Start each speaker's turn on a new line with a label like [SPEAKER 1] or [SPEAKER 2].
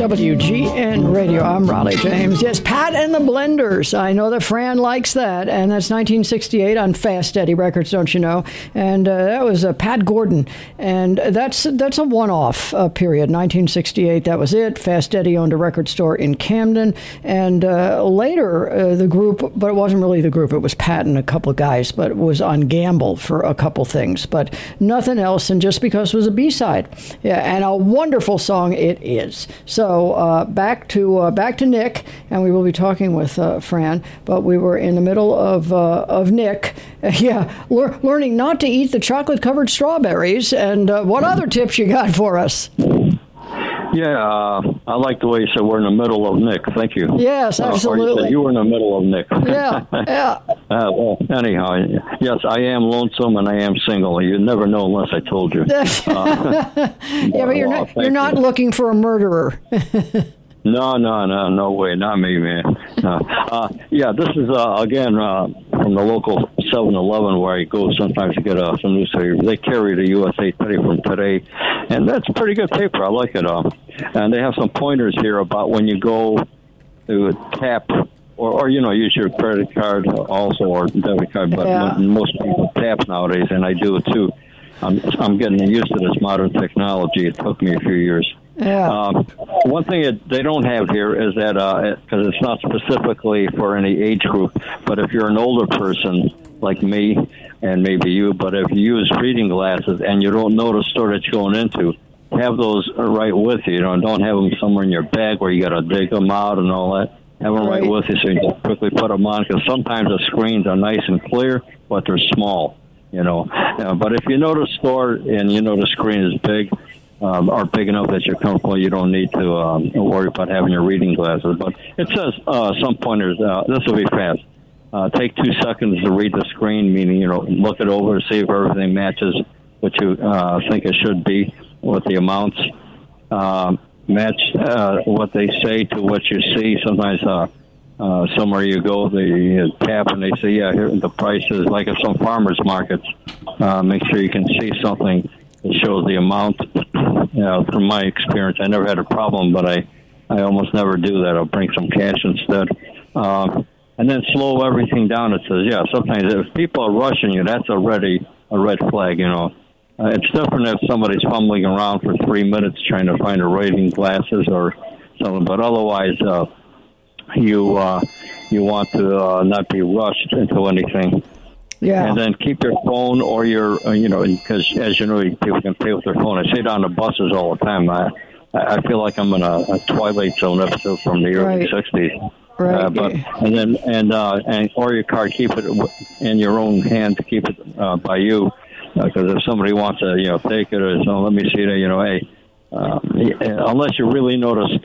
[SPEAKER 1] WGN Radio. I'm Raleigh James. Yes, Pat and the Blenders. I know that Fran likes that, and that's 1968 on Fast Eddie Records, don't you know? And that was Pat Gordon, and that's a one-off period. 1968, that was it. Fast Eddie owned a record store in Camden, and later the group, but it wasn't really the group. It was Pat and a couple of guys, but it was on Gamble for a couple things, but nothing else. And Just Because was a B-side, yeah, and a wonderful song it is. So back to Nick, and we will be talking with Fran. But we were in the middle of Nick, learning not to eat the chocolate-covered strawberries. And what other tips you got for us?
[SPEAKER 2] Yeah, I like the way you said we're in the middle of Nick. Thank you.
[SPEAKER 1] Yes, absolutely.
[SPEAKER 2] Or you said you were in the middle of Nick.
[SPEAKER 1] Yeah, yeah.
[SPEAKER 2] Well, anyhow, yes, I am lonesome and I am single. You'd never know unless I told you.
[SPEAKER 1] Yeah, but you're not looking for a murderer.
[SPEAKER 2] No way, not me, man. Yeah, this is again from the local 7-Eleven where I go sometimes to get some newspaper. They carry the USA Today from today, and that's pretty good paper. I like it. And they have some pointers here about when you go to tap or use your credit card also or debit card. But most people tap nowadays, and I do it too. I'm getting used to this modern technology. It took me a few years.
[SPEAKER 1] Yeah.
[SPEAKER 2] One thing that they don't have here is that, because it's not specifically for any age group, but if you're an older person like me and maybe you, but if you use reading glasses and you don't know the store that you're going into, have those right with you. Don't have them somewhere in your bag where you got to dig them out and all that. Have them right with you so you can quickly put them on, because sometimes the screens are nice and clear, but they're small, But if you know the store and you know the screen is big, are big enough that you're comfortable, you don't need to worry about having your reading glasses. But it says some pointers. This will be fast. Take 2 seconds to read the screen, meaning, look it over, see if everything matches what you think it should be with the amounts. Match what they say to what you see. Sometimes somewhere you go, they tap and they say, here the price is, like at some farmers markets. Make sure you can see something that shows the amount. From my experience, I never had a problem, but I almost never do that. I'll bring some cash instead. And then slow everything down. It says, sometimes if people are rushing you, that's already a red flag, It's different if somebody's fumbling around for 3 minutes trying to find a reading glasses or something, but otherwise, you want to not be rushed into anything.
[SPEAKER 1] Yeah.
[SPEAKER 2] And then keep your phone or your, because as you know, people can pay with their phone. I see it on the buses all the time. I feel like I'm in a Twilight Zone episode from the early 60s.
[SPEAKER 1] Right.
[SPEAKER 2] Or your card, keep it in your own hand to keep it by you. Because if somebody wants to, take it or something, let me see that, unless you really know the